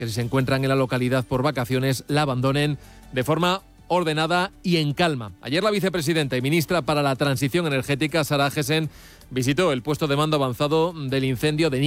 que si se encuentran en la localidad por vacaciones la abandonen de forma ordenada y en calma. Ayer la vicepresidenta y ministra para la Transición Energética, Sara Agesen, visitó el puesto de mando avanzado del incendio de